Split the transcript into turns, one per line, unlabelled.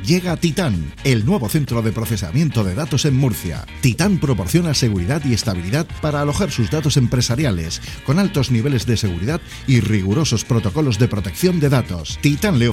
Llega Titán, el nuevo centro de procesamiento de datos en Murcia. Titán proporciona seguridad y estabilidad para alojar sus datos empresariales, con altos niveles de seguridad y rigurosos protocolos de protección de datos. Titán le